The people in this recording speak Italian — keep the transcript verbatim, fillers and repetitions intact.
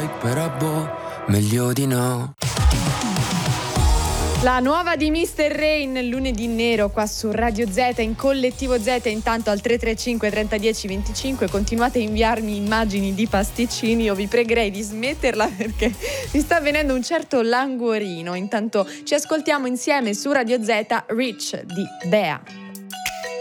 like, però boh, meglio di no. La nuova di mister Rain, Lunedì Nero, qua su Radio Z, in Collettivo Z. Intanto al tre tre cinque trenta dieci venticinque continuate a inviarmi immagini di pasticcini. Io vi pregherei di smetterla perché mi sta venendo un certo languorino. Intanto ci ascoltiamo insieme su Radio Z, Rich di Bea.